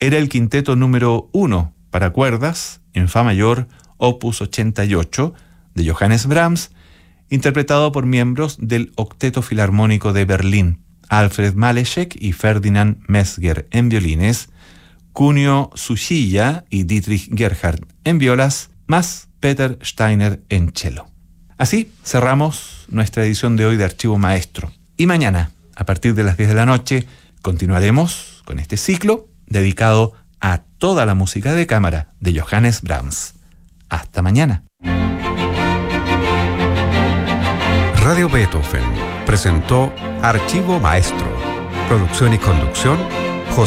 era el quinteto número 1 para cuerdas en fa mayor, opus 88, de Johannes Brahms, interpretado por miembros del Octeto Filarmónico de Berlín, Alfred Malešek y Ferdinand Metzger en violines, Kunio Tsuchiya y Dietrich Gerhardt en violas, más Peter Steiner en cello. Así cerramos nuestra edición de hoy de Archivo Maestro. Y mañana, a partir de las 10 de la noche, continuaremos con este ciclo dedicado a toda la música de cámara de Johannes Brahms. Hasta mañana. Radio Beethoven presentó Archivo Maestro. Producción y conducción,